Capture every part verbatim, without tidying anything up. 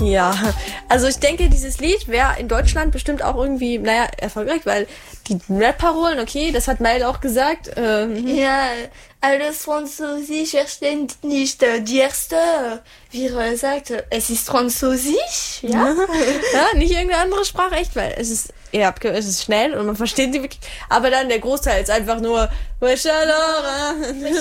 Ja, also ich denke, dieses Lied wäre in Deutschland bestimmt auch irgendwie, naja, erfolgreich, weil die Rap-Parolen, okay, das hat Mail auch gesagt. Ähm, Ja, alles Französisch versteht nicht die erste, wie er sagt, es ist Französisch, ja? Ja, nicht irgendeine andere Sprache, echt, weil es ist, ja, es ist schnell und man versteht sie wirklich, aber dann der Großteil ist einfach nur Mashallah.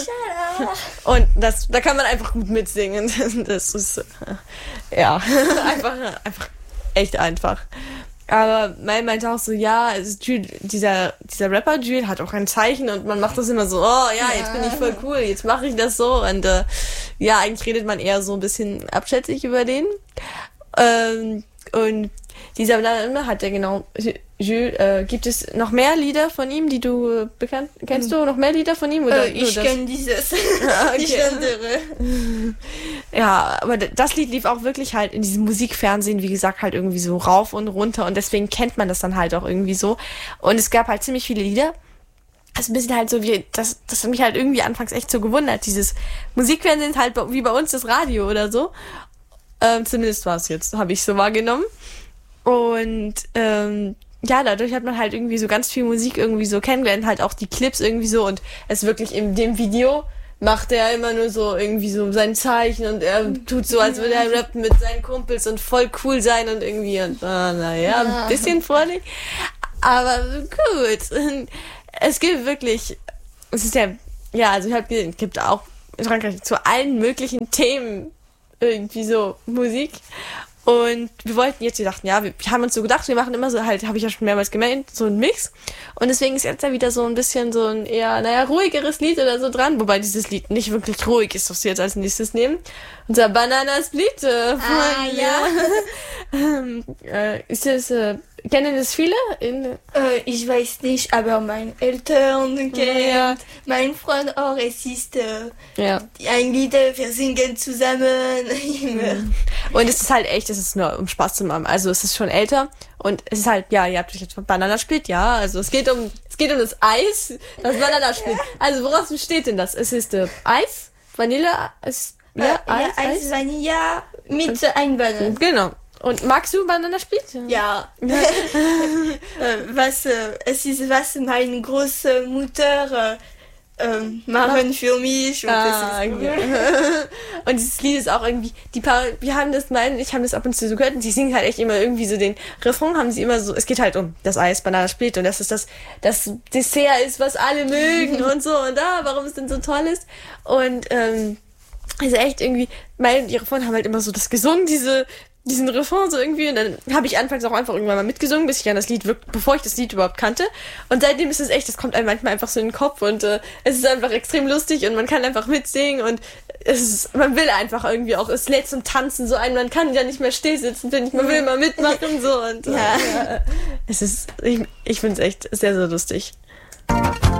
Und das, da kann man einfach gut mitsingen. Das ist, ja, einfach, einfach, echt einfach. Aber Mai meinte auch so, ja, es ist Jules, dieser, dieser Rapper Jules hat auch ein Zeichen und man macht das immer so, oh ja, jetzt bin ich voll cool, jetzt mache ich das so und äh, ja, eigentlich redet man eher so ein bisschen abschätzig über den. Ähm, und dieser Name hat er genau, Jules, äh, gibt es noch mehr Lieder von ihm, die du äh, bekannt, kennst du noch mehr Lieder von ihm? Oder äh, ich kenne dieses, okay. nicht andere. Ja, aber das Lied lief auch wirklich halt in diesem Musikfernsehen, wie gesagt, halt irgendwie so rauf und runter und deswegen kennt man das dann halt auch irgendwie so. Und es gab halt ziemlich viele Lieder. Das ist ein bisschen halt so wie, das, das hat mich halt irgendwie anfangs echt so gewundert. Dieses Musikfernsehen ist halt wie bei uns das Radio oder so. Ähm, zumindest war es jetzt, habe ich so wahrgenommen. Und ähm, ja, dadurch hat man halt irgendwie so ganz viel Musik irgendwie so kennengelernt, halt auch die Clips irgendwie so und es wirklich in dem Video macht er immer nur so irgendwie so sein Zeichen und er tut so, als würde er rappen mit seinen Kumpels und voll cool sein und irgendwie und ah, naja, ein bisschen freudig, aber gut. Es gibt wirklich, es ist ja, ja, also ich habe gesehen, es gibt auch in Frankreich zu allen möglichen Themen irgendwie so Musik. Und wir wollten jetzt, wir dachten, ja, wir haben uns so gedacht, wir machen immer so halt, habe ich ja schon mehrmals gemeint, so ein Mix. Und deswegen ist jetzt ja wieder so ein bisschen so ein eher, naja, ruhigeres Lied oder so dran. Wobei dieses Lied nicht wirklich ruhig ist, was wir jetzt als nächstes nehmen. Unser Banana Split. Äh, ah, ja. ähm, äh, ist das, äh, kennen das viele? In, äh, ich weiß nicht, aber meine Eltern kennen, ja. mein Freund auch, es ist äh, ja. ein Lied, wir singen zusammen. Und es ist halt echt, es ist nur um Spaß zu machen. Also es ist schon älter und es ist halt, ja, ihr habt euch jetzt Banana Split, ja, also es geht um, es geht um das Eis, das Banana Split. Also woraus besteht denn das? Es ist äh, Eis, Vanille, es, ja, äh, Eis, ja, Eis, Eis, Vanille mit Einbannen. Genau. Und magst du Banana Split? Ja. äh, was, äh, es ist, was meine große Mutter äh, äh, machen für mich. Und, ah, das ist cool. okay. Und dieses Lied ist auch irgendwie, die paar, wir haben das, mein, ich habe das ab und zu so gehört und die singen halt echt immer irgendwie so den Refrain, haben sie immer so, es geht halt um das Eis, Banana Split und dass es das, das Dessert ist, was alle mögen und so und da, warum es denn so toll ist. Und, ähm, also echt irgendwie, meine, ihre Freunde haben halt immer so das gesungen, diese, diesen Refrain so irgendwie und dann habe ich anfangs auch einfach irgendwann mal mitgesungen, bis ich an das Lied wirklich, bevor ich das Lied überhaupt kannte und seitdem ist es echt, das kommt einem manchmal einfach so in den Kopf und äh, es ist einfach extrem lustig und man kann einfach mitsingen und es ist, man will einfach irgendwie auch, es lädt zum Tanzen so ein, man kann ja nicht mehr still sitzen, finde ich, man will mal mitmachen so und äh, ja. ja, es ist, ich, ich finde es echt sehr, sehr lustig.